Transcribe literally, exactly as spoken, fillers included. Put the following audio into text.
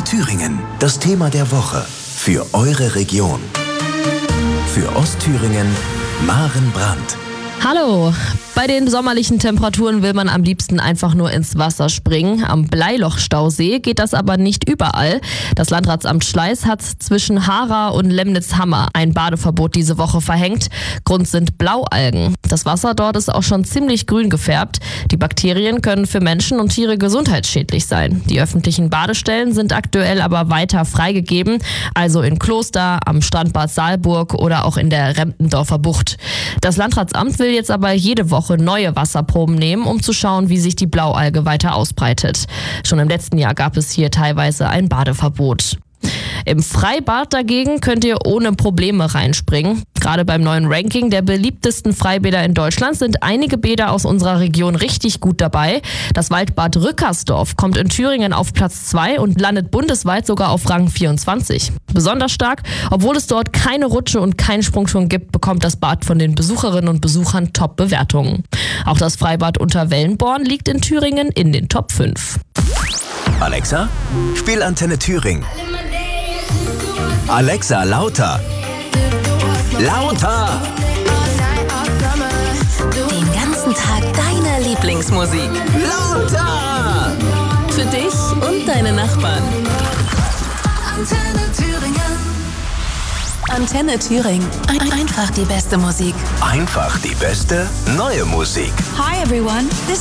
Thüringen. Das Thema der Woche für eure Region. Für Ostthüringen, Maren Brandt. Hallo! Bei den sommerlichen Temperaturen will man am liebsten einfach nur ins Wasser springen. Am Bleilochstausee geht das aber nicht überall. Das Landratsamt Schleiß hat zwischen Hara und Lemnitz-Hammer ein Badeverbot diese Woche verhängt. Grund sind Blaualgen. Das Wasser dort ist auch schon ziemlich grün gefärbt. Die Bakterien können für Menschen und Tiere gesundheitsschädlich sein. Die öffentlichen Badestellen sind aktuell aber weiter freigegeben, also in Kloster, am Strandbad Saalburg oder auch in der Rempendorfer Bucht. Das Landratsamt will jetzt aber jede Woche neue Wasserproben nehmen, um zu schauen, wie sich die Blaualge weiter ausbreitet. Schon im letzten Jahr gab es hier teilweise ein Badeverbot. Im Freibad dagegen könnt ihr ohne Probleme reinspringen. Gerade beim neuen Ranking der beliebtesten Freibäder in Deutschland sind einige Bäder aus unserer Region richtig gut dabei. Das Waldbad Rückersdorf kommt in Thüringen auf Platz zwei und landet bundesweit sogar auf Rang vierundzwanzig. Besonders stark, obwohl es dort keine Rutsche und keinen Sprungturm gibt, bekommt das Bad von den Besucherinnen und Besuchern Top-Bewertungen. Auch das Freibad Unterwellenborn liegt in Thüringen in den Top fünf. Alexa, spiel Antenne Thüringen. Alexa, lauter. Lauter. Den ganzen Tag deine Lieblingsmusik. Lauter. Für dich und deine Nachbarn. Antenne Thüringen. Antenne Thüringen. Ein- Einfach die beste Musik. Einfach die beste neue Musik. Hi everyone. This